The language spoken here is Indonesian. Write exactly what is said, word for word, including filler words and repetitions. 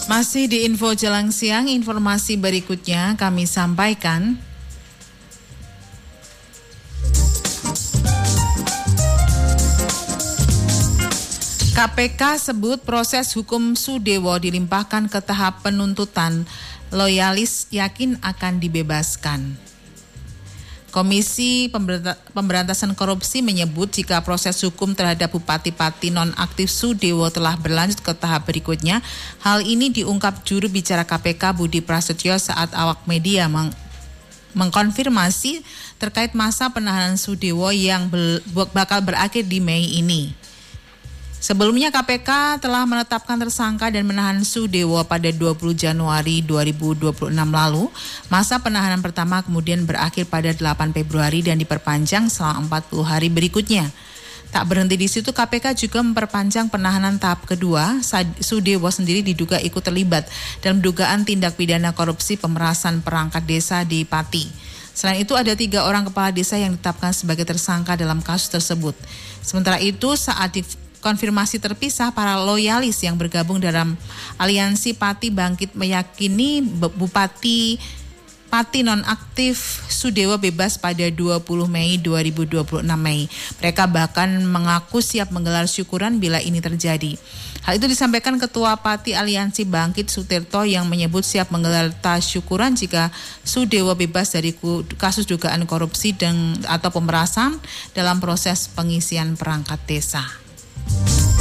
Masih di Info Jelang Siang, informasi berikutnya kami sampaikan. K P K sebut proses hukum Sudewo dilimpahkan ke tahap penuntutan, loyalis yakin akan dibebaskan. Komisi Pemberantasan Korupsi menyebut jika proses hukum terhadap Bupati-Pati nonaktif Sudewo telah berlanjut ke tahap berikutnya. Hal ini diungkap juru bicara K P K Budi Prasetyo saat awak media meng- mengkonfirmasi terkait masa penahanan Sudewo yang bel- bakal berakhir di Mei ini. Sebelumnya K P K telah menetapkan tersangka dan menahan Sudewo pada dua puluh Januari dua ribu dua puluh enam lalu. Masa penahanan pertama kemudian berakhir pada delapan Februari dan diperpanjang selama empat puluh hari berikutnya. Tak berhenti di situ, K P K juga memperpanjang penahanan tahap kedua. Sudewo sendiri diduga ikut terlibat dalam dugaan tindak pidana korupsi pemerasan perangkat desa di Pati. Selain itu ada tiga orang kepala desa yang ditetapkan sebagai tersangka dalam kasus tersebut. Sementara itu saat di konfirmasi terpisah, para loyalis yang bergabung dalam aliansi Pati Bangkit meyakini Bupati Pati nonaktif Sudewo bebas pada dua puluh Mei dua ribu dua puluh enam Mei. Mereka bahkan mengaku siap menggelar syukuran bila ini terjadi. Hal itu disampaikan Ketua Pati Aliansi Bangkit Sutirto yang menyebut siap menggelar tasyukuran jika Sudewo bebas dari kasus dugaan korupsi dan atau pemerasan dalam proses pengisian perangkat desa.